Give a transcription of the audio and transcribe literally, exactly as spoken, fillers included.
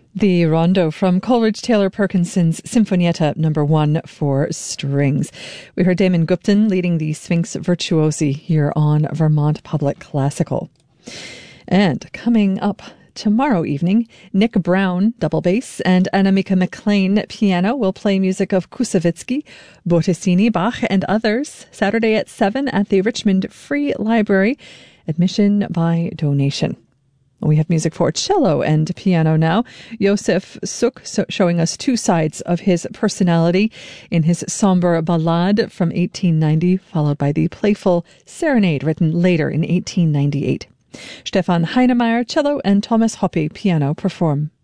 The rondo from Coleridge Taylor Perkinson's Sinfonietta number one for strings. We heard Damon Gupton leading the Sphinx Virtuosi here on Vermont Public Classical. And coming up tomorrow evening, Nick Brown, double bass, and Annemieke McLean, piano, will play music of Kusevitsky, Bottesini, Bach, and others. Saturday at seven at the Richmond Free Library. Admission by donation. We have music for cello and piano now. Josef Suk so showing us two sides of his personality in his somber ballade from eighteen ninety, followed by the playful serenade written later in eighteen ninety-eight. Stefan Heinemeyer, cello, and Thomas Hoppe, piano, perform.